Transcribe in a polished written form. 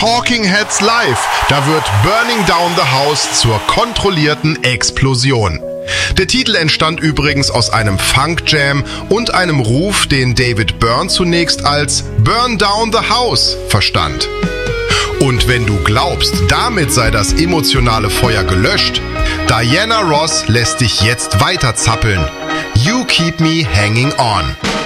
Talking Heads Live. Da wird Burning Down the House zur kontrollierten Explosion. Der Titel entstand übrigens aus einem Funk-Jam und einem Ruf, den David Byrne zunächst als Burn Down the House verstand. Und wenn du glaubst, damit sei das emotionale Feuer gelöscht, Diana Ross lässt dich jetzt weiter zappeln. You Keep Me Hanging On.